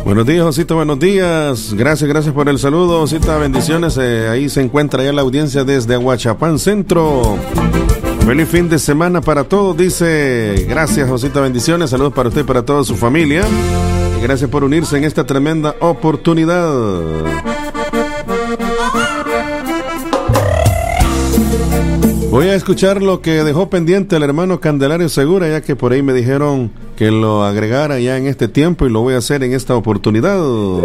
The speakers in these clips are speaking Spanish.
Buenos días, Osito, buenos días. Gracias por el saludo, Osita, bendiciones. Ahí se encuentra ya la audiencia desde Aguachapán Centro. Feliz fin de semana para todos, dice. Gracias, Osita, bendiciones. Saludos para usted y para toda su familia. Y gracias por unirse en esta tremenda oportunidad. Voy a escuchar lo que dejó pendiente el hermano Candelario Segura, ya que por ahí me dijeron que lo agregara ya en este tiempo y lo voy a hacer en esta oportunidad.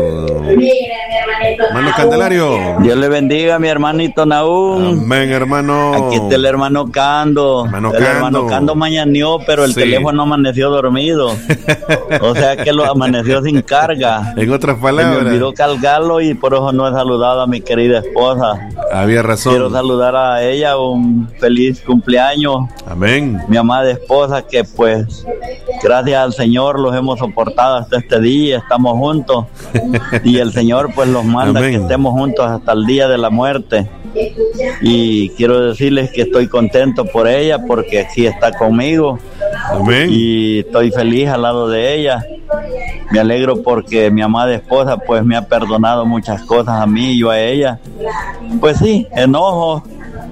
Hermano Candelario. Dios le bendiga, mi hermanito Nahum. Amén, hermano. Aquí está el hermano Cando. Hermano Cando mañaneó, pero el teléfono amaneció dormido. O sea que lo amaneció sin carga. En otras palabras. Se me olvidó cargarlo y por eso no he saludado a mi querida esposa. Había razón. Quiero saludar a ella, un feliz cumpleaños. Amén. Mi amada esposa, que pues gracias al Señor los hemos soportado hasta este día, estamos juntos. Y el Señor pues los manda que estemos juntos hasta el día de la muerte. Y quiero decirles que estoy contento por ella porque aquí está conmigo. Amén. Y estoy feliz al lado de ella. Me alegro porque mi amada esposa pues me ha perdonado muchas cosas a mí y yo a ella. Pues sí, enojo,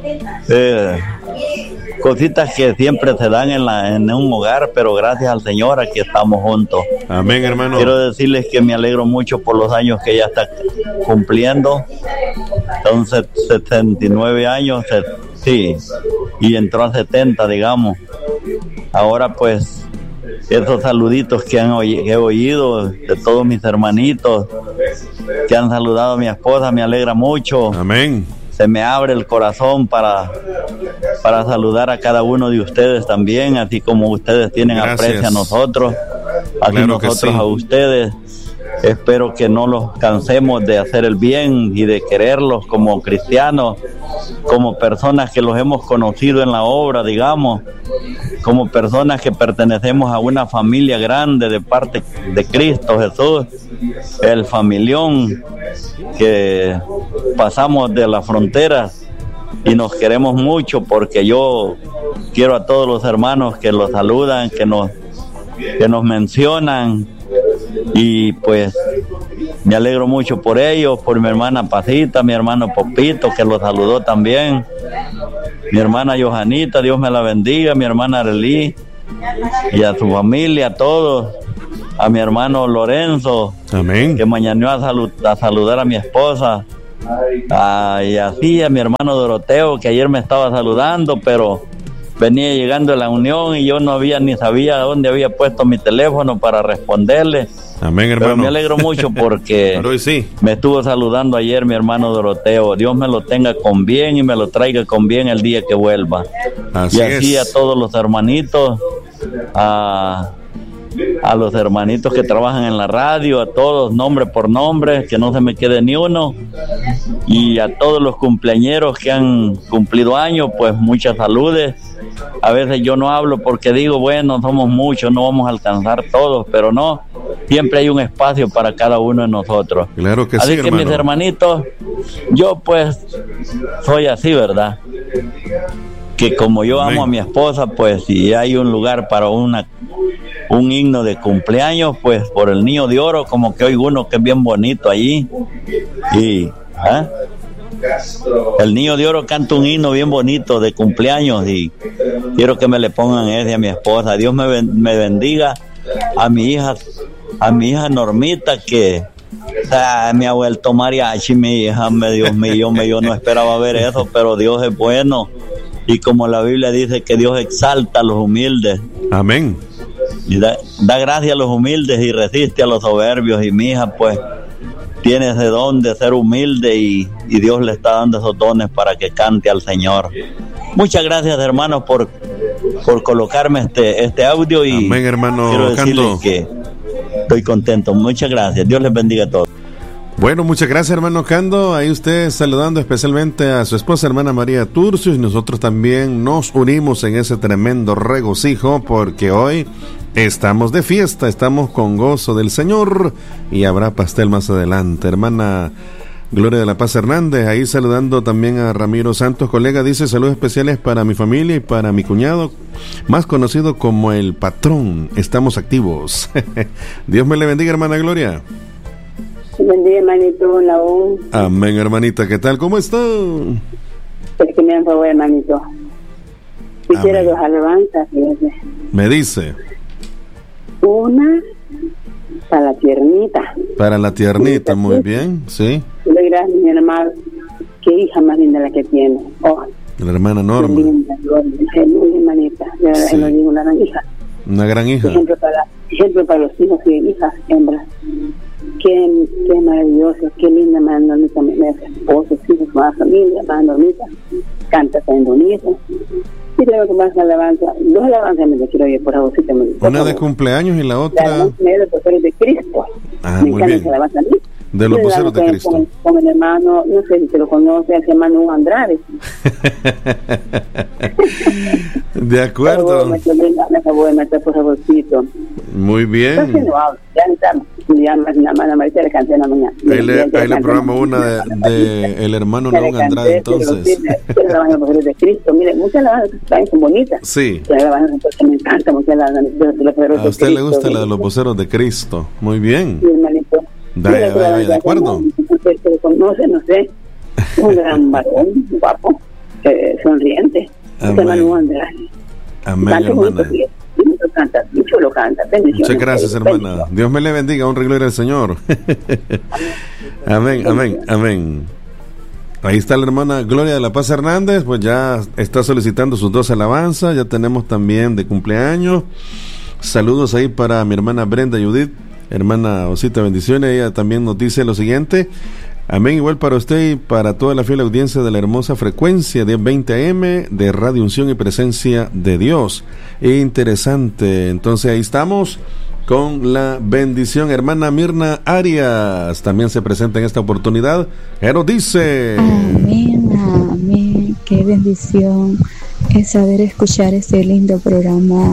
cositas que siempre se dan en un hogar, pero gracias al Señor aquí estamos juntos. Amén, hermano. Quiero decirles que me alegro mucho por los años que ella está cumpliendo. Son 79 años, sí, y entró a 70, digamos. Ahora pues esos saluditos que he oído de todos mis hermanitos que han saludado a mi esposa, me alegra mucho. Amén. Se me abre el corazón para saludar a cada uno de ustedes también, así como ustedes tienen aprecio a nosotros, así claro nosotros sí. A ustedes. Espero que no los cansemos de hacer el bien y de quererlos como cristianos, como personas que los hemos conocido en la obra, digamos, como personas que pertenecemos a una familia grande de parte de Cristo Jesús, el familión que pasamos de las fronteras y nos queremos mucho, porque yo quiero a todos los hermanos que los saludan, que nos mencionan. Y pues me alegro mucho por ellos, por mi hermana Pasita, mi hermano Popito, que lo saludó también, mi hermana Johanita, Dios me la bendiga, mi hermana Arely y a su familia, a todos, a mi hermano Lorenzo. Amén. Que mañana a saludar a mi esposa, y así a mi hermano Doroteo, que ayer me estaba saludando, pero venía llegando a la unión y yo ni sabía dónde había puesto mi teléfono para responderle. Amén, hermano. Pero me alegro mucho porque sí. Me estuvo saludando ayer mi hermano Doroteo. Dios me lo tenga con bien y me lo traiga con bien el día que vuelva. Así y así es. A todos los hermanitos, a los hermanitos que trabajan en la radio, a todos, nombre por nombre, que no se me quede ni uno. Y a todos los cumpleañeros que han cumplido años, pues muchas saludes. A veces yo no hablo porque digo, bueno, somos muchos, no vamos a alcanzar todos, pero no, siempre hay un espacio para cada uno de nosotros. Claro que así sí, que hermano. Mis hermanitos, yo pues soy así, ¿verdad? Que como yo amo a mi esposa, pues si hay un lugar para un himno de cumpleaños, pues por el Niño de Oro, como que oigo uno que es bien bonito allí. Y el Niño de Oro canta un himno bien bonito de cumpleaños y quiero que me le pongan ese a mi esposa. Dios me bendiga. A mi hija Normita, que me ha vuelto mariachi, mi hija, Dios mío, yo no esperaba ver eso, pero Dios es bueno. Y como la Biblia dice que Dios exalta a los humildes. Amén. Y da gracia a los humildes y resiste a los soberbios. Y mi hija pues tiene ese don de ser humilde y Dios le está dando esos dones para que cante al Señor. Muchas gracias, hermanos, por colocarme este audio. Y amén, hermano. Quiero decirles que estoy contento. Muchas gracias. Dios les bendiga a todos. Bueno, muchas gracias, hermano Cando. Ahí usted saludando especialmente a su esposa, hermana María Turcios, y nosotros también nos unimos en ese tremendo regocijo porque hoy estamos de fiesta, estamos con gozo del Señor y habrá pastel más adelante. Hermana Gloria de la Paz Hernández, ahí saludando también a Ramiro Santos, colega, dice saludos especiales para mi familia y para mi cuñado, más conocido como el patrón. Estamos activos. Dios me le bendiga, hermana Gloria. Buen día, hermanito, Naúm. Amén, hermanita. ¿Qué tal? ¿Cómo está? Es que me dan favor, hermanito. Quisiera dos alabanzas, fíjese. Me dice. Una para la tiernita. Para la tiernita, muy bien, sí. Yo le gracias, mi hermano. Qué hija más linda la que tiene. Oh, la hermana Norma. Linda, muy hermanita. De verdad, no digo una gran hija. Una gran hija. Ejemplo para los hijos y hijas, hembras. Qué maravilloso, qué linda más Normita, mi esposo, hijos, más familia, más Normita. Canta tan bonito. Y luego que más alabanza, dos alabanzas me quiero oír por favor. Una de cumpleaños y la otra. La de los voceros de Cristo. Ah, muy bien. De los voceros de Cristo. Con el hermano, no sé si se lo conoce, el hermano Andrade. De acuerdo. Por favorcito. Muy bien. Ya la Marita le canté en la mañana. Ahí le programo una de el hermano León Andrade, entonces. De Cristo, mire, muchas alabanzas también son bonitas. Sí. Me encanta muchas alabanzas de los voceros de Cristo. A usted le gusta la de los voceros de Cristo. Muy bien. Sí, hermanito. De acuerdo. No sé. Un gran varón, guapo, sonriente. Hermano Andrade. Amén, hermana. Canta, mucho lo canta. Muchas gracias, hermana. Dios me le bendiga, honra y gloria al Señor. Amén, amén, amén. Ahí está la hermana Gloria de la Paz Hernández, pues ya está solicitando sus dos alabanzas. Ya tenemos también de cumpleaños. Saludos ahí para mi hermana Brenda Judith, hermana Osita, bendiciones. Ella también nos dice lo siguiente: amén, igual para usted y para toda la fiel audiencia de la hermosa frecuencia de 20 AM de Radio Unción y Presencia de Dios. Interesante. Entonces ahí estamos con la bendición. Hermana Mirna Arias también se presenta en esta oportunidad. Pero dice: amén, amén. Qué bendición es saber escuchar este lindo programa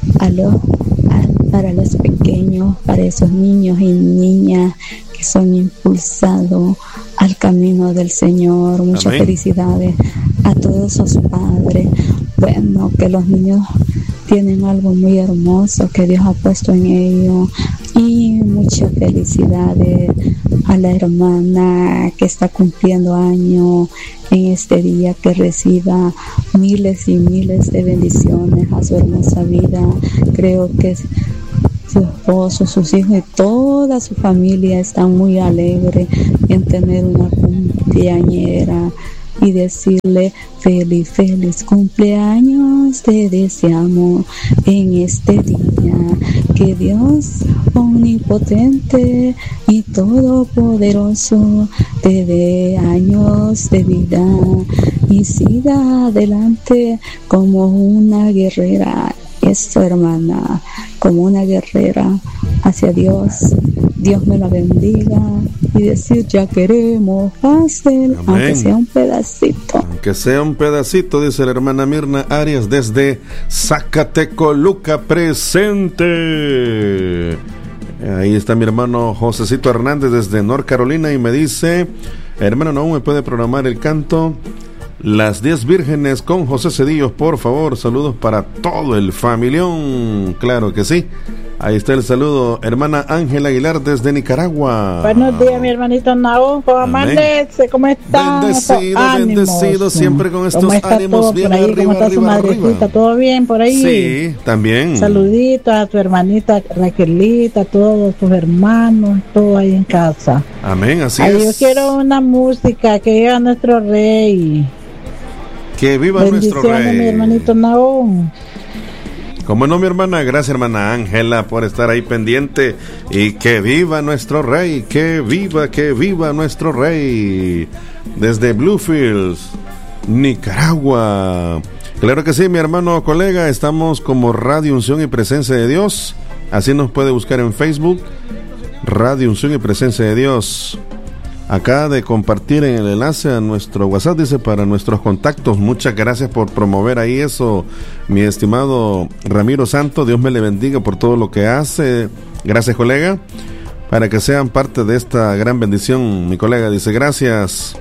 para los pequeños, para esos niños y niñas que son impulsados al camino del Señor. Muchas amén. Felicidades a todos esos padres. Bueno, que los niños tienen algo muy hermoso que Dios ha puesto en ellos. Y muchas felicidades a la hermana que está cumpliendo años en este día, que reciba miles y miles de bendiciones a su hermosa vida. Creo que su esposo, sus hijos y toda su familia están muy alegres en tener una cumpleañera y decirle feliz cumpleaños te deseamos en este día, que Dios omnipotente y todopoderoso te dé años de vida y siga adelante como una guerrera. Esto, hermana, como una guerrera hacia Dios. Dios me la bendiga y decir ya queremos pastel, aunque sea un pedacito. Aunque sea un pedacito, dice la hermana Mirna Arias desde Zacatecoluca presente. Ahí está mi hermano Josecito Hernández desde North Carolina y me dice: hermano, ¿no me puede programar el canto Las 10 Vírgenes con José Cedillos, por favor? Saludos para todo el familión. Claro que sí. Ahí está el saludo, hermana Ángela Aguilar desde Nicaragua. Buenos días, mi hermanito Naúm, ¿cómo amanece? ¿Cómo está? Bendecido, siempre con estos ánimos bien ahí, arriba, ¿cómo está su madrecita? ¿Todo bien por ahí? Sí, también. Saluditos a tu hermanita Raquelita, a todos tus hermanos, todo ahí en casa. Amén, así es. Yo quiero una música que viva nuestro rey. Que viva nuestro rey. Mi hermanito Naúm. Como no, mi hermana, gracias hermana Ángela por estar ahí pendiente. Y que viva nuestro rey, que viva nuestro rey. Desde Bluefields, Nicaragua. Claro que sí, mi hermano colega, estamos como Radio Unción y Presencia de Dios. Así nos puede buscar en Facebook, Radio Unción y Presencia de Dios. Acá de compartir en el enlace a nuestro WhatsApp, dice, para nuestros contactos. Muchas gracias por promover ahí eso, mi estimado Ramiro Santo. Dios me le bendiga por todo lo que hace. Gracias, colega, para que sean parte de esta gran bendición. Mi colega dice: gracias.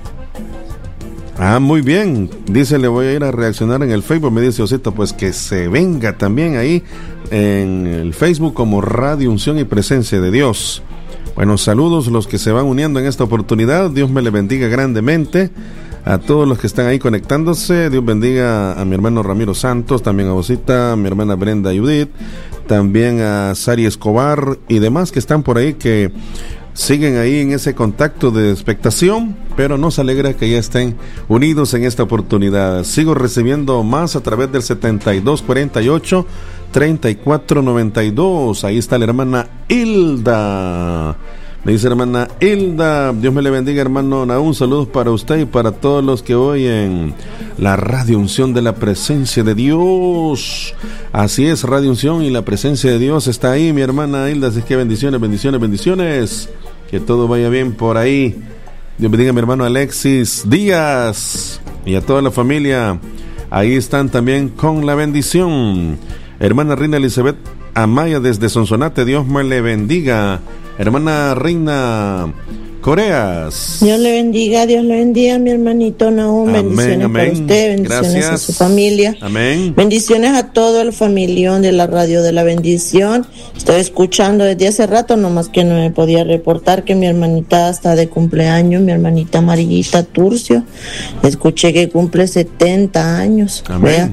Muy bien. Dice: le voy a ir a reaccionar en el Facebook. Me dice Osito, pues que se venga también ahí en el Facebook como Radio Unción y Presencia de Dios. Bueno, saludos los que se van uniendo en esta oportunidad. Dios me le bendiga grandemente a todos los que están ahí conectándose. Dios bendiga a mi hermano Ramiro Santos, también a Bosita, a mi hermana Brenda Judith, también a Sari Escobar y demás que están por ahí, que siguen ahí en ese contacto de expectación, pero nos alegra que ya estén unidos en esta oportunidad. Sigo recibiendo más a través del 7248-3492. Ahí está la hermana Hilda. Me dice hermana Hilda, Dios me le bendiga, hermano Nahum, saludos para usted y para todos los que oyen la Radio Unción de la Presencia de Dios. Así es, Radio Unción y la Presencia de Dios está ahí, mi hermana Hilda, así que bendiciones, bendiciones, bendiciones, que todo vaya bien por ahí. Dios bendiga a mi hermano Alexis Díaz y a toda la familia, ahí están también con la bendición. Hermana Reina Elizabeth Amaya desde Sonsonate, Dios me le bendiga. Hermana Reina Coreas. Dios le bendiga, mi hermanito Nahum. Amén, bendiciones amén. para usted, bendiciones Gracias. a su familia. Amén. Bendiciones a todo el familión de la Radio de la Bendición. Estoy escuchando desde hace rato, nomás que no me podía reportar que mi hermanita está de cumpleaños, mi hermanita Amarillita Turcio. Escuché que cumple 70 años. Amén. ¿Vea?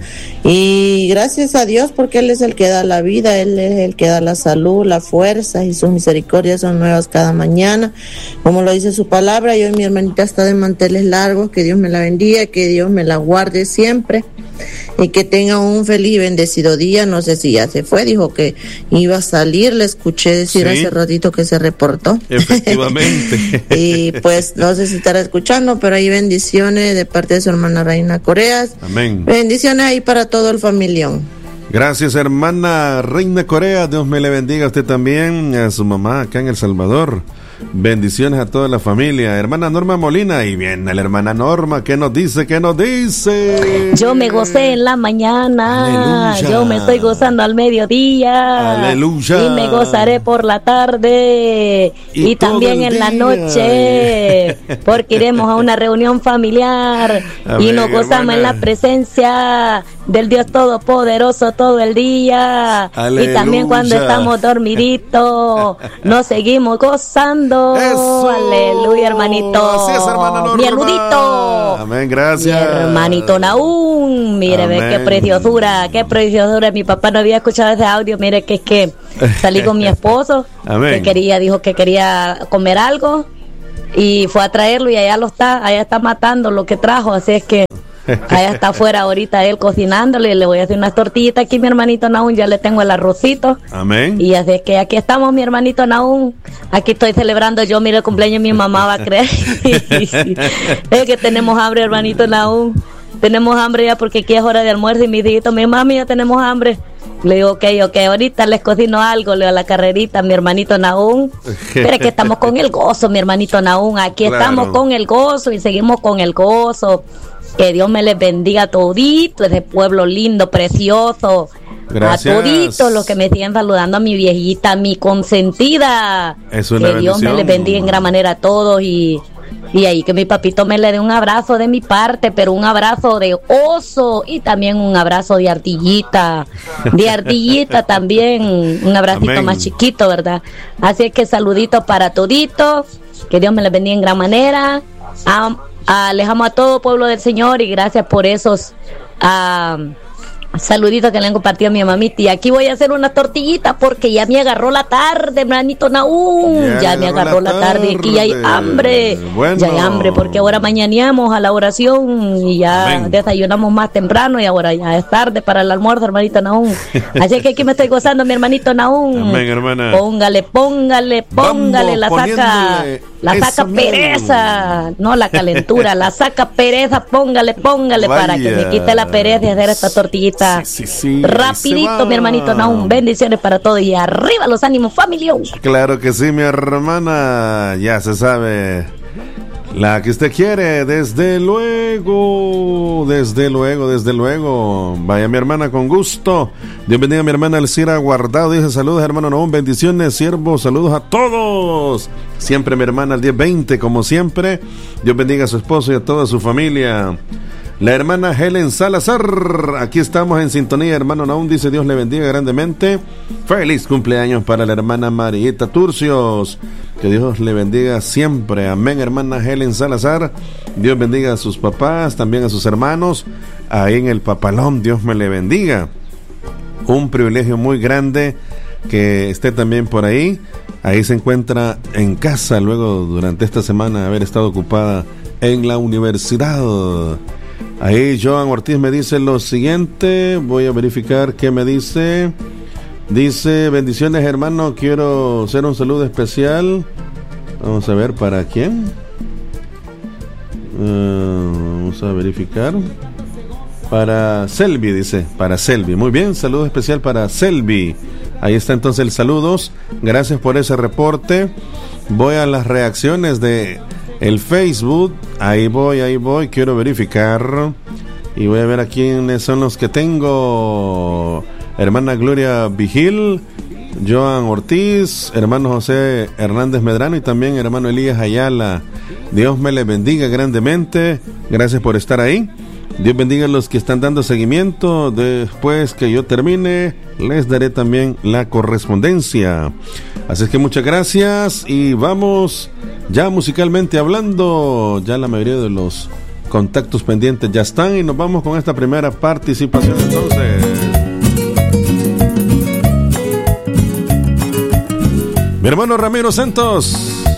Y gracias a Dios, porque Él es el que da la vida, Él es el que da la salud, la fuerza, y sus misericordias son nuevas cada mañana, como lo dice su palabra. Yo y mi hermanita está de manteles largos, que Dios me la bendiga, que Dios me la guarde siempre, y que tenga un feliz y bendecido día. No sé si ya se fue, dijo que iba a salir, le escuché decir hace ratito que se reportó. Efectivamente. Y pues no sé si estará escuchando, pero hay bendiciones de parte de su hermana Reina Coreas. Amén. Bendiciones ahí para todo el familión. Gracias, hermana Reina Corea, Dios me le bendiga a usted también, a su mamá acá en El Salvador. Bendiciones a toda la familia. Hermana Norma Molina, y viene la hermana Norma, ¿qué nos dice? ¿Qué nos dice? Yo me gocé en la mañana. Aleluya. Yo me estoy gozando al mediodía. Aleluya. Y me gozaré por la tarde. Y también en la noche. Porque iremos a una reunión familiar. Amén, y nos gozamos en la presencia del Dios Todopoderoso todo el día. Aleluya. Y también cuando estamos dormiditos, nos seguimos gozando. Eso. Aleluya, hermanito. Así es, hermana Norma. Mi aludito. Amén, gracias. Mi hermanito Nahum, mire, ve qué preciosura, qué preciosura. Mi papá no había escuchado ese audio, mire que es que salí con mi esposo, Amén. dijo que quería comer algo y fue a traerlo y allá está matando lo que trajo, así es que allá está afuera ahorita él cocinándole. Le voy a hacer unas tortillitas aquí, mi hermanito Nahum, ya le tengo el arrocito. Amén. Y así es que aquí estamos, mi hermanito Nahum. Aquí estoy celebrando yo, mire, el cumpleaños de mi mamá, va a creer. Es que tenemos hambre, hermanito Nahum. Tenemos hambre ya porque aquí es hora de almuerzo y mis hijitos, mi mami, ya tenemos hambre. Le digo, ok, ahorita les cocino algo, le doy a la carrerita, mi hermanito Nahum. Pero que estamos con el gozo, mi hermanito Nahum. Aquí estamos con el gozo y seguimos con el gozo. Que Dios me les bendiga todito, ese pueblo lindo, precioso. Gracias. A toditos los que me siguen saludando, a mi viejita, mi consentida. Es una que Dios bendición. me les bendiga en gran manera a todos y ahí que mi papito me le dé un abrazo de mi parte, pero un abrazo de oso y también un abrazo de ardillita también, un abracito Amén. más chiquito, ¿verdad? Así es que saluditos para toditos, que Dios me les bendiga en gran manera. Les amo a todo pueblo del Señor y gracias por esos saluditos que le han compartido a mi mamita. Y aquí voy a hacer unas tortillitas porque ya me agarró la tarde, hermanito Nahum. Ya me agarró la tarde y aquí ya hay hambre. Bueno. Ya hay hambre porque ahora mañaneamos a la oración y ya Amén. Desayunamos más temprano y ahora ya es tarde para el almuerzo, hermanito Nahum. Así que aquí me estoy gozando, mi hermanito Nahum. Amén, hermana. Póngale Vamos la saca eso pereza, mismo. no la calentura, la saca pereza, póngale para que me quite la pereza y hacer esta tortillita Sí, rapidito, se mi hermanito va. Nahum. Bendiciones para todos y arriba los ánimos, familia. Claro que sí, mi hermana, ya se sabe. La que usted quiere, desde luego. Vaya, mi hermana, con gusto. Dios bendiga a mi hermana Elcira Guardado. Dice saludos, hermano Nahum, bendiciones, siervos, saludos a todos. Siempre mi hermana al 10:20, como siempre. Dios bendiga a su esposo y a toda su familia. La hermana Helen Salazar, aquí estamos en sintonía, hermano Nahum, dice Dios le bendiga grandemente. Feliz cumpleaños para la hermana Marieta Turcios. Que Dios le bendiga siempre. Amén, hermana Helen Salazar. Dios bendiga a sus papás, también a sus hermanos. Ahí en el Papalón, Dios me le bendiga. Un privilegio muy grande que esté también por ahí. Ahí se encuentra en casa luego durante esta semana de haber estado ocupada en la universidad. Ahí Joan Ortiz me dice lo siguiente. Voy a verificar qué me dice. Dice, bendiciones hermano, quiero hacer un saludo especial. Vamos a ver, ¿para quién? Vamos a verificar. Para Selvi, dice, para Selvi. Muy bien, saludo especial para Selvi. Ahí está entonces el saludos. Gracias por ese reporte. Voy a las reacciones de el Facebook. Ahí voy. Quiero verificar. Y voy a ver a quiénes son los que tengo. Hermana Gloria Vigil, Joan Ortiz, hermano José Hernández Medrano y también hermano Elías Ayala. Dios me les bendiga grandemente. Gracias por estar ahí. Dios bendiga a los que están dando seguimiento. Después que yo termine, les daré también la correspondencia. Así es que muchas gracias y vamos ya musicalmente hablando. Ya la mayoría de los contactos pendientes ya están y nos vamos con esta primera participación entonces. Mi hermano Ramiro Santos,